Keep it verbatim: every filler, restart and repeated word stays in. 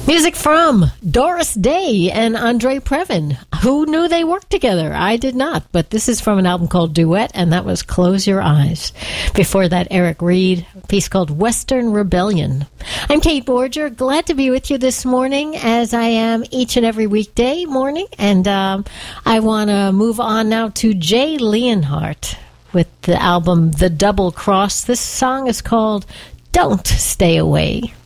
Music from Doris Day and Andre Previn. Who knew they worked together? I did not, but this is from an album called Duet, and that was Close Your Eyes. Before that, Eric Reed, a piece called Western Rebellion. I'm Kate Borger, glad to be with you this morning, as I am each and every weekday morning, and um, I want to move on now to Jay Leonhardt with the album The Double Cross. This song is called Don't Stay Away.